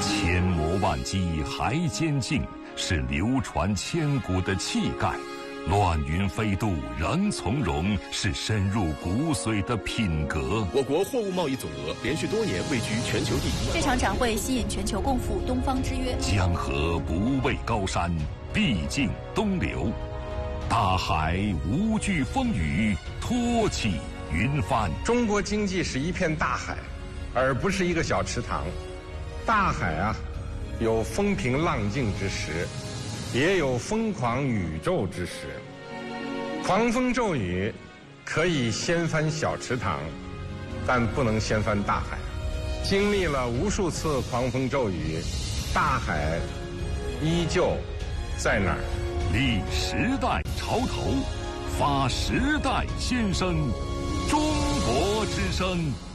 千磨万击还坚劲，是流传千古的气概；乱云飞渡仍从容，是深入骨髓的品格。 我国货物贸易总额连续多年位居全球第一。 这场展会吸引全球共赴东方之约。 江河不畏高山，必经东流；大海无惧风雨，托起云帆。 中国经济是一片大海，而不是一个小池塘。大海啊，有风平浪静之时，也有疯狂宇宙之时。狂风骤雨可以掀翻小池塘，但不能掀翻大海。经历了无数次狂风骤雨，大海依旧在那儿。 立时代潮头，发时代先声，中国之声。